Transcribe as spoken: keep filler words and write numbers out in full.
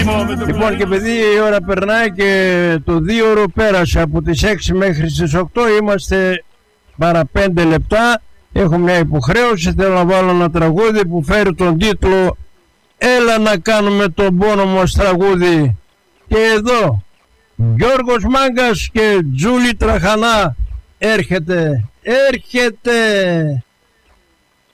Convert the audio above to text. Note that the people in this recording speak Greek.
Λοιπόν, και επειδή η ώρα περνάει και το δύο ώρο πέρασε από τις έξι μέχρι τις οκτώ, είμαστε παρά πέντε λεπτά. Έχω μια υποχρέωση, θέλω να βάλω ένα τραγούδι που φέρει τον τίτλο «Έλα να κάνουμε τον πόνο μας τραγούδι». Και εδώ Γιώργος Μάγκας και Τζούλη Τραχανά έρχεται, έρχεται.